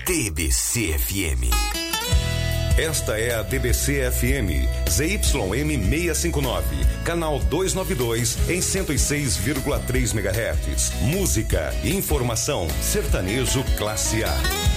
TBC-FM. Esta é a TBC-FM, ZYM659, canal 292, em 106,3 MHz. Música, informação, sertanejo classe A.